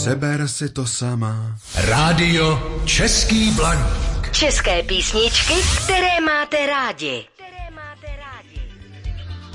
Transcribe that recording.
Seber si to sama. Rádio Český Blaník. České písničky, které máte rádi.